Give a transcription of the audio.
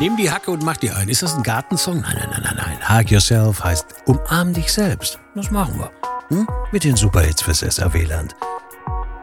Nimm die Hacke und mach die ein. Ist das ein Gartensong? Nein. Hug Yourself heißt umarm dich selbst. Das machen wir. Mit den Superhits fürs SAW-Land.